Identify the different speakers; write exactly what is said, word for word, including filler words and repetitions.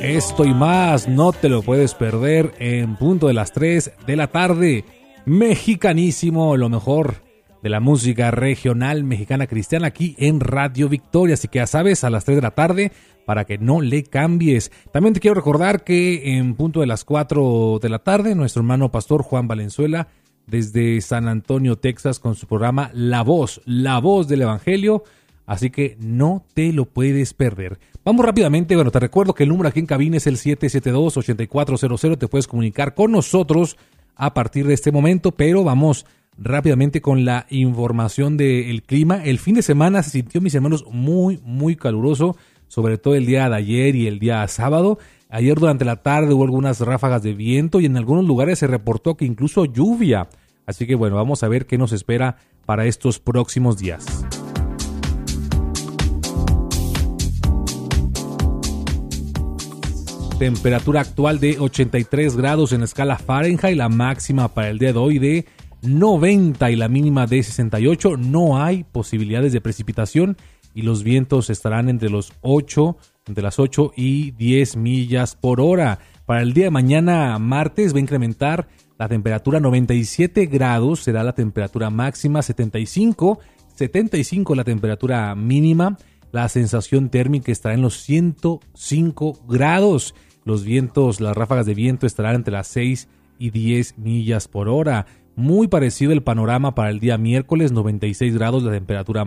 Speaker 1: Esto y más no te lo puedes perder en punto de las tres de la tarde. Mexicanísimo, lo mejor de la música regional mexicana cristiana aquí en Radio Victoria. Así que ya sabes, a las tres de la tarde, para que no le cambies. También te quiero recordar que en punto de las cuatro de la tarde, nuestro hermano pastor Juan Valenzuela, desde San Antonio, Texas, con su programa La Voz, La Voz del Evangelio. Así que no te lo puedes perder. Vamos rápidamente, bueno, te recuerdo que el número aquí en cabina es el siete siete dos, ocho cuatro cero cero. Te puedes comunicar con nosotros a partir de este momento, pero vamos rápidamente con la información del clima. El fin de semana se sintió, mis hermanos, muy, muy caluroso, sobre todo el día de ayer y el día sábado. Ayer durante la tarde hubo algunas ráfagas de viento y en algunos lugares se reportó que incluso lluvia. Así que bueno, vamos a ver qué nos espera para estos próximos días. Temperatura actual de ochenta y tres grados en escala Fahrenheit, la máxima para el día de hoy de noventa y la mínima de sesenta y ocho. No hay posibilidades de precipitación y los vientos estarán entre los ocho, entre las ocho y diez millas por hora. Para el día de mañana, martes, va a incrementar la temperatura noventa y siete grados, será la temperatura máxima, setenta y cinco, setenta y cinco la temperatura mínima. La sensación térmica estará en los ciento cinco grados. Los vientos, las ráfagas de viento estarán entre las seis y diez millas por hora. Muy parecido el panorama para el día miércoles, noventa y seis grados la temperatura